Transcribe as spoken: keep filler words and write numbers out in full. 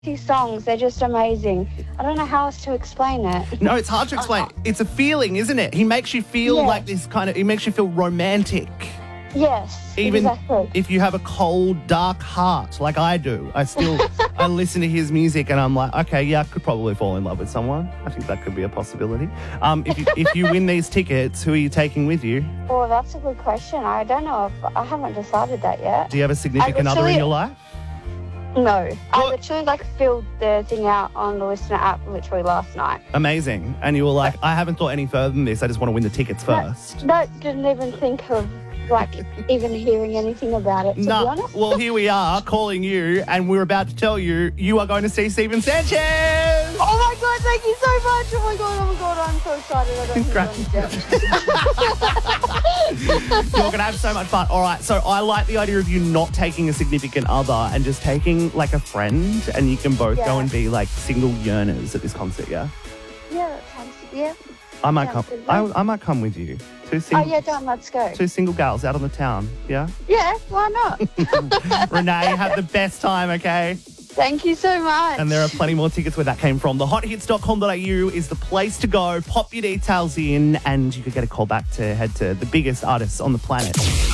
These songs, they're just amazing. I don't know how else to explain it. No, it's hard to explain. It's a feeling, isn't it? He makes you feel Yes. like this kind of, he makes you feel romantic. Yes, Even exactly. if you have a cold, dark heart like I do, I still, I listen to his music and I'm like, okay, yeah, I could probably fall in love with someone. I think that could be a possibility. Um, if you, if you win these tickets, who are you taking with you? Well, that's a good question. I don't know if I haven't decided that yet. Do you have a significant other in literally- your life? No, I What? literally like filled the thing out on the listener app literally last night. Amazing. And you were like, I haven't thought any further than this. I just want to win the tickets first. No, didn't even think of like even hearing anything about it, to be No. honest. Well, here we are calling you, and we're about to tell you you are going to see Steven Sanchez. Oh my God, thank you so much. Oh my God, oh my God, I'm so excited. I don't even understand. You're going to have so much fun. All right, so I like the idea of you not taking a significant other and just taking like a friend, and you can both go Yeah. and be like single yearners at this concert, yeah? Yeah, that sounds, yeah. I might Sounds come. good, I, mate. I might come with you. Two Oh single, yeah, done, let's go. two single gals out on the town, yeah? Yeah, why not? Renee, have the best time, okay? Thank you so much. And there are plenty more tickets where that came from. The hot hits dot com dot a u is the place to go. Pop your details in and you could get a call back to head to the biggest artists on the planet.